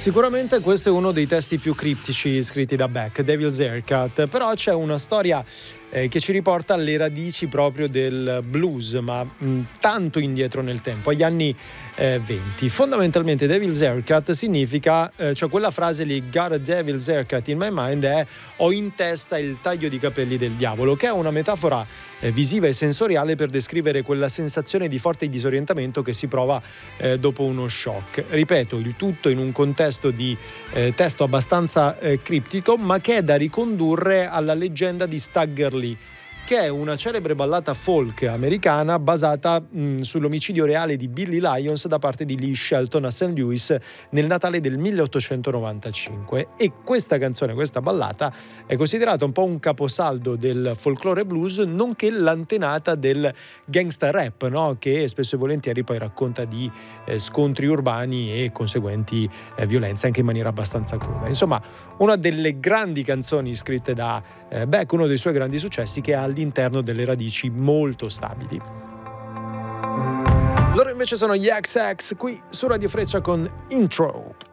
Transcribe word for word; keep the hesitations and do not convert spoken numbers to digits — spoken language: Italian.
Sicuramente questo è uno dei testi più criptici scritti da Beck, Devil's Haircut, però c'è una storia eh, che ci riporta alle radici proprio del blues, ma mh, tanto indietro nel tempo, agli anni eh, venti. Fondamentalmente Devil's Haircut significa, eh, cioè quella frase lì, got a devil's haircut in my mind, è ho in testa il taglio di capelli del diavolo, che è una metafora eh, visiva e sensoriale per descrivere quella sensazione di forte disorientamento che si prova eh, dopo uno shock. Ripeto, il tutto in un contesto di eh, testo abbastanza eh, criptico, ma che è da ricondurre alla leggenda di Stagger Lee, che è una celebre ballata folk americana basata mh, sull'omicidio reale di Billy Lyons da parte di Lee Shelton a Saint Louis nel Natale del milleottocentonovantacinque. E questa canzone, questa ballata, è considerata un po' un caposaldo del folklore blues, nonché l'antenata del gangsta rap, no? Che spesso e volentieri poi racconta di eh, scontri urbani e conseguenti eh, violenze anche in maniera abbastanza cruda. Insomma, una delle grandi canzoni scritte da eh, Beck, uno dei suoi grandi successi, che ha all'interno delle radici molto stabili. Loro invece sono gli X X qui su Radio Freccia con Intro.